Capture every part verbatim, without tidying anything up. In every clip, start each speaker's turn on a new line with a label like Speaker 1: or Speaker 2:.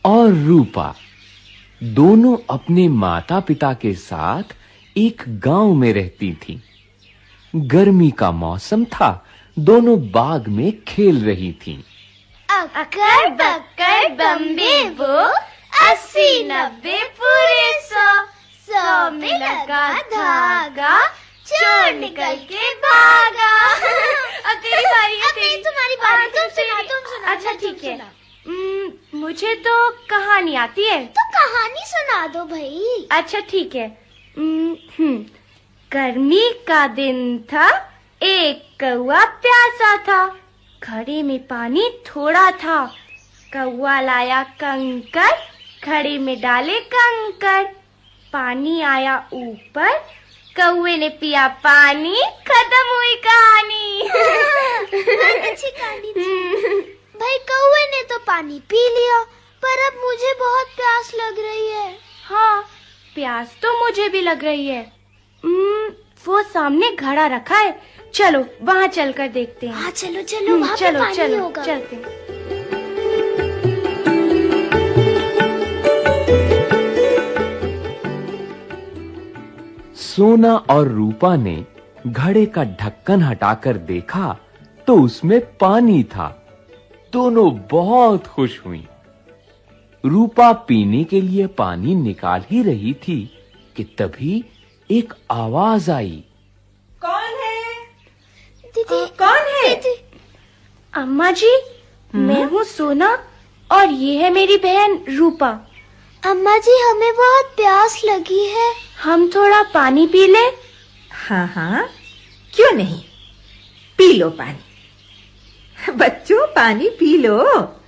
Speaker 1: और रूपा दोनों अपने माता-पिता के साथ एक गांव में रहती थीं। गर्मी का मौसम था। दोनों बाग में खेल रही थीं।
Speaker 2: अक्कर बक्कर बम्बे वो, अस्सी नब्बे पूरे सौ, सौ में लगा धागा, चोर निकल के भागा। अब तेरी बारी है। तेरी तुम्हारी बारी। तुम सुना तुम सुना। अच्छा ठीक है। मुझे तो कहानी आती है। तो कहानी सुना दो भाई। अच्छा ठीक है। हम्म गर्मी का दिन था, एक कौवा प्यासा था, घड़े में पानी थोड़ा था, कौवा लाया कंकर, घड़े में डाले कंकर, पानी आया ऊपर, कौवे ने पिया पानी, खत्म हुई कहानी। अच्छी कहानी थी। भाई कौवे ने तो पानी पी लिया, पर अब मुझे बहुत प्यास लग रही है। हाँ, प्यास तो मुझे भी लग रही है। वो सामने घड़ा रखा है, चलो वहाँ चलकर देखते हैं। हाँ चलो चलो, वहाँ पे पानी चलो, होगा। चलते हैं।
Speaker 1: सोना और रूपा ने घड़े का ढक्कन हटाकर देखा तो उसमें पानी था। दोनों बहुत खुश हुईं। रूपा पीने के लिए पानी निकाल ही रही थी कि तभी एक आवाज आई।
Speaker 3: कौन है?
Speaker 2: दीदी।
Speaker 3: कौन है?
Speaker 2: दीदी। अम्मा जी, मैं हूँ सोना और ये है मेरी बहन रूपा। अम्मा जी, हमें बहुत प्यास लगी है, हम थोड़ा पानी पी ले?
Speaker 3: हाँ हाँ, क्यों नहीं, पी लो पानी। बच्चों पानी पी लो,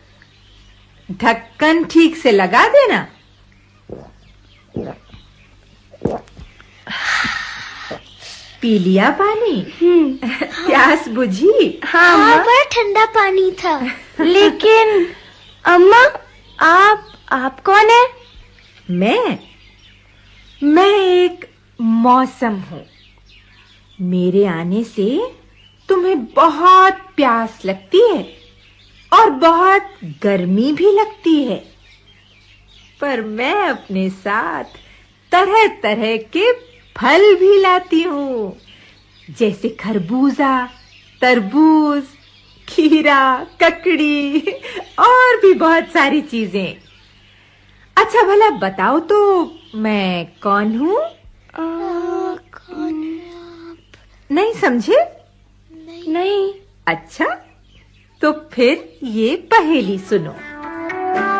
Speaker 3: ढक्कन ठीक से लगा देना। पी लिया पानी? प्यास बुझी?
Speaker 2: हाँ, हाँ बड़ा ठंडा पानी था। लेकिन अम्मा, आप आप कौन है?
Speaker 3: मैं मैं एक मौसम हूँ। मेरे आने से तुम्हें बहुत प्यास लगती है और बहुत गर्मी भी लगती है, पर मैं अपने साथ तरह तरह के फल भी लाती हूँ, जैसे खरबूजा, तरबूज, खीरा, ककड़ी और भी बहुत सारी चीजें। अच्छा भला बताओ तो मैं कौन हूँ?
Speaker 2: कौन है आप?
Speaker 3: नहीं समझे?
Speaker 2: नहीं, नहीं।
Speaker 3: अच्छा तो फिर ये पहेली सुनो।